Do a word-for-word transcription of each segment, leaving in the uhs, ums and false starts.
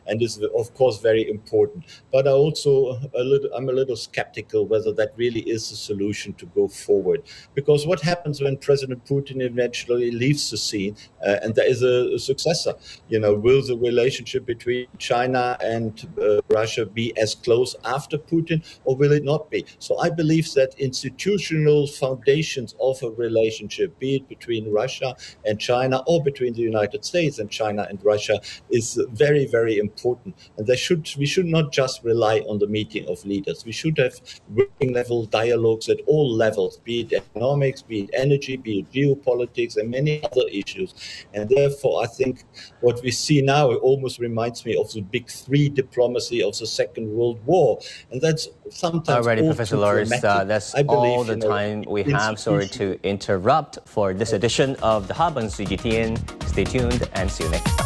and is of course very important. But I also a little, I'm a little skeptical whether that really is the solution to go forward, because what happens when President Putin eventually leaves the scene uh, and there is a, a successor? You know, will the relationship between China and uh, Russia be as close after Putin, or will it not be? So I believe that institutional foundations of a relationship, be it between Russia and China or between the United States and China and Russia, is very, very important. And there should we should not just rely on the meeting of leaders. We should have working level dialogues at all levels, be it economics, be it energy, be it geopolitics, and many other issues. And therefore, I think what we see now almost reminds me of the big three diplomacy of the Second World War. And that's sometimes already, all Professor too Loris, uh, that's I believe, all the you know, time we have. Sorry to interrupt for this edition of The Hub on C G T N. Stay tuned and see you next time.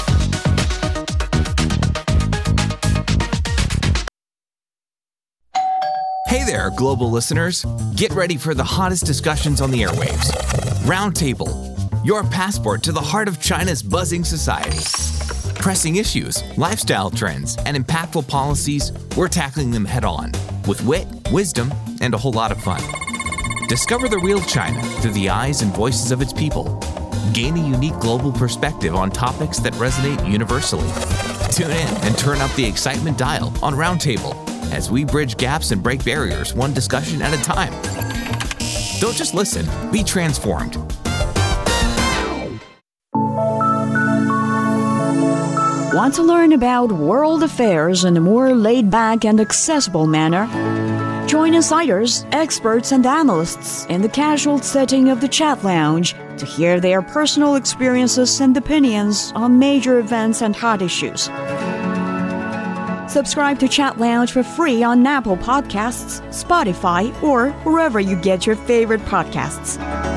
Hey there, global listeners. Get ready for the hottest discussions on the airwaves. Roundtable, your passport to the heart of China's buzzing society. Pressing issues, lifestyle trends, and impactful policies, we're tackling them head on with wit, wisdom, and a whole lot of fun. Discover the real China through the eyes and voices of its people. Gain a unique global perspective on topics that resonate universally. Tune in and turn up the excitement dial on Roundtable as we bridge gaps and break barriers one discussion at a time. Don't just listen, be transformed. Want to learn about world affairs in a more laid-back and accessible manner? Join insiders, experts, and analysts in the casual setting of the Chat Lounge to hear their personal experiences and opinions on major events and hot issues. Subscribe to Chat Lounge for free on Apple Podcasts, Spotify, or wherever you get your favorite podcasts.